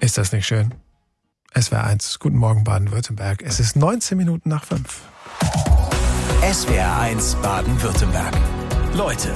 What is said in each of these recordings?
Ist das nicht schön? SWR 1, guten Morgen Baden-Württemberg. Es ist 19 Minuten nach 5. SWR 1 Baden-Württemberg. Leute.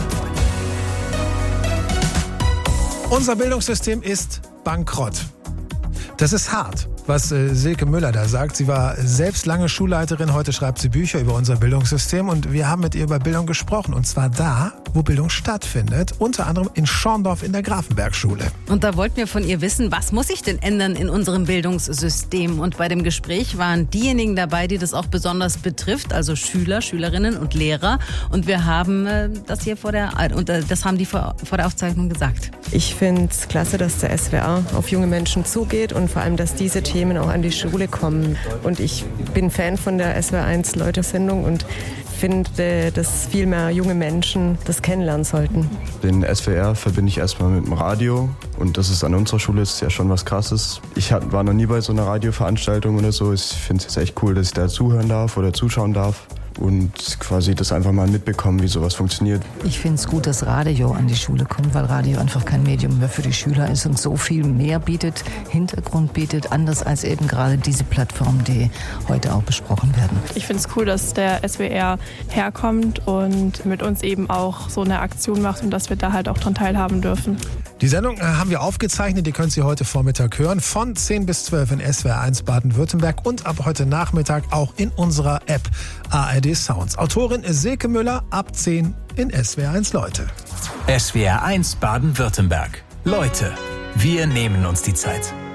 Unser Bildungssystem ist bankrott. Das ist hart, was Silke Müller da sagt. Sie war selbst lange Schulleiterin, heute schreibt sie Bücher über unser Bildungssystem und wir haben mit ihr über Bildung gesprochen. Und zwar da, wo Bildung stattfindet, unter anderem in Schorndorf in der Grafenberg-Schule. Und da wollten wir von ihr wissen, was muss sich denn ändern in unserem Bildungssystem? Und bei dem Gespräch waren diejenigen dabei, die das auch besonders betrifft, also Schüler, Schülerinnen und Lehrer. Und wir haben das hier das haben die vor der Aufzeichnung gesagt. Ich finde es klasse, dass der SWR auf junge Menschen zugeht und vor allem, dass diese Themen auch an die Schule kommen. Und ich bin Fan von der SWR 1 Leute-Sendung und finde, dass viel mehr junge Menschen das kennenlernen sollten. Den SWR verbinde ich erstmal mit dem Radio und das ist an unserer Schule ist ja schon was Krasses. Ich war noch nie bei so einer Radioveranstaltung oder so. Ich finde es echt cool, dass ich da zuhören darf oder zuschauen darf. Und quasi das einfach mal mitbekommen, wie sowas funktioniert. Ich finde es gut, dass Radio an die Schule kommt, weil Radio einfach kein Medium mehr für die Schüler ist und so viel mehr bietet, Hintergrund bietet, anders als eben gerade diese Plattformen, die heute auch besprochen werden. Ich finde es cool, dass der SWR herkommt und mit uns eben auch so eine Aktion macht und dass wir da halt auch dran teilhaben dürfen. Die Sendung haben wir aufgezeichnet, die können Sie heute Vormittag hören, von 10 bis 12 in SWR 1 Baden-Württemberg und ab heute Nachmittag auch in unserer App ARD Sounds. Autorin Silke Müller, ab 10 in SWR 1 Leute. SWR 1 Baden-Württemberg. Leute, wir nehmen uns die Zeit.